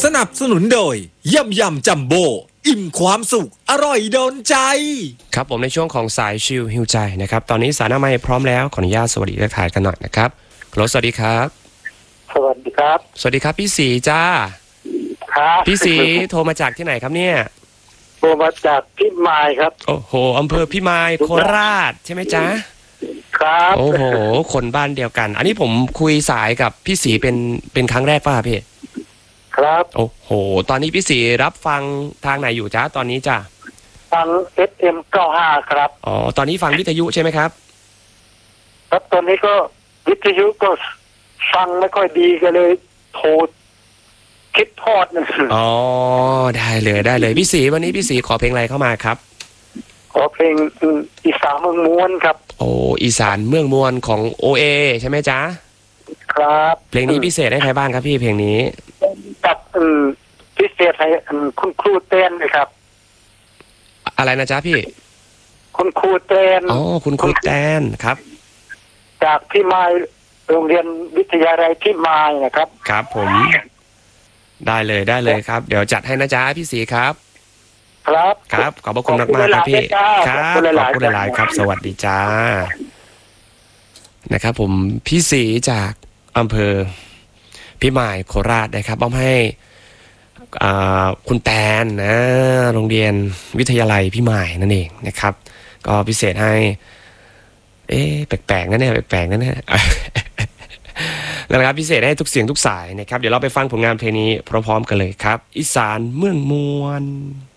นับสนุนโดยยำจัมโบ้อิ่มความสุขอร่อยโดนใจครับผมในช่วงของสายชิลฮิวใจนะครับตอนนี้สายหน้าไมค์พร้อมแล้วขออนุญาตสวัสดีทักทายกันหน่อยนะครับสวัสดีครับสวัสดีครับสวัสดีครับพี่ศรีจ้าครับพี่ศรีโทรมาจากที่ไหนครับเนี่ยโทรมาจากพิมายครับโอ้โหอำเภอพิมายโคราชใช่ไหมจ๊ะครับโอ้โหคนบ้านเดียวกันอันนี้ผมคุยสายกับพี่ศรีเป็นครั้งแรกป่ะพี่ครับโอ้โหตอนนี้พี่ศรีรับฟังทางไหนอยู่จ๊ะตอนนี้จ้ะฟัง FM 95ครับอ๋อตอนนี้ฟังวิทยุใช่ไหมครับครับตอนนี้ก็วิทยุก็ฟังไม่ค่อยดีก็เลยโทรคิดทอดนั่นอ๋อได้เลยพี่ศรีวันนี้พี่ศรีขอเพลงอะไรเข้ามาครับขอเพลงอีสานเมืองม้วนครับโอ้อีสานเมืองมวลของ OA ใช่ไหมจ๊ะครับเพลงนี้พิเศษให้ใครบ้างครับพี่เพลงนี้กับพิเศษให้คุณครูเต้นนะครับอะไรนะจ๊ะพี่คุณครูเต้นอ๋อคุณครูแตนครับจากพิมายโรงเรียนวิทยาลัยพิมายนะครับครับผมได้เลยครับเดี๋ยวจัดให้นะจ๊ะพี่ศรีครับครับขอบพระคุณมากครับพี่ครับขอบคุณหลายๆครับสวัสดีจ้านะครับผมพี่ศรีจากอำเภอพิมายโคราชนะครับมอบให้คุณแตนนะโรงเรียนวิทยาลัยพิมายนั่นเองนะครับก็พิเศษให้แปลกๆนั่นเนี่ยแปลกๆนั่นเนี่ยแล้วนะครับพิเศษให้ทุกเสียงทุกสายนะครับเดี๋ยวเราไปฟังผลงานเพลงนี้พร้อมๆกันเลยครับอีสานเมืองมวล